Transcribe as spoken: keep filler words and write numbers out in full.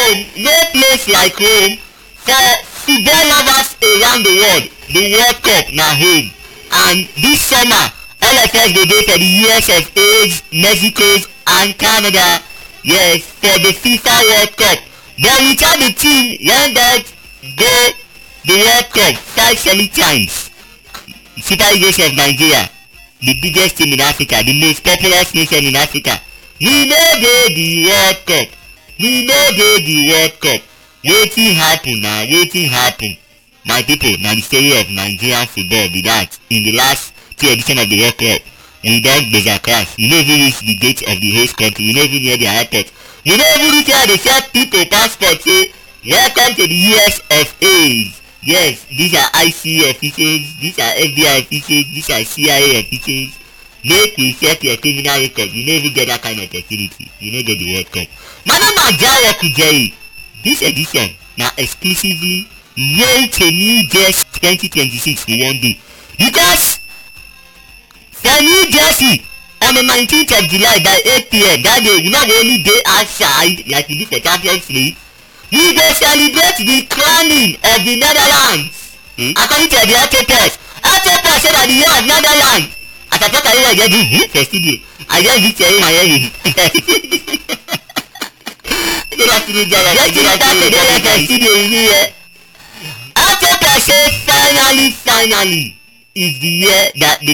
home, no place like home. For football lovers around the world, the World Cup na home. And this summer, all of us go dey for the U S of A's, Mexico's and Canada. Yes, for the FIFA World Cup. But without the team wey get go the World Cup five solid times. Super Eagles of Nigeria, the biggest team in Africa, the most populous nation in Africa. We no go the World Cup. We no go the World Cup. Wetin happen na wetin happen. My people, na the story of Nigerian football be that. In the last two editions of the World Cup, we don gbege crash. We no even reach the gate of the host country. We no even near their airport. We no even reach where they sell people passport say, welcome to the U S of A's. Yes, these are I C A officials, these are F B I officials, these are C I A officials. Make we check your criminal record. You no even get that kind of security. You no get the World Cup. My name is Jare Kujeri. This edition na exclusively Road to New Jersey twenty twenty-six for one day. Because for New Jersey on the nineteenth of July by eight p m that day we no go only dey outside like we do for Champions League. We go celebrate the crowning of the Netherlands. Hmm? According to the Autopass, Autopass say na the year of Netherlands. As I talk about it, I get this for studio. I get this for my head. Autopass say finally, finally is the year that the